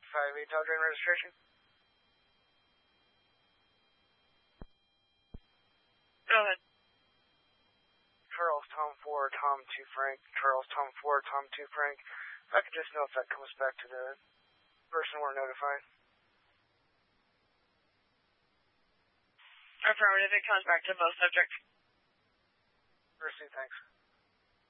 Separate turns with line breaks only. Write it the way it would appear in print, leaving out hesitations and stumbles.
858 Train registration.
Go ahead.
Charles Tom 4 Tom 2 Frank. Charles Tom 4 Tom 2 Frank. If I could just know if that comes back to the person we're notifying.
Affirmative, it comes back to both subjects.
Mercy, thanks.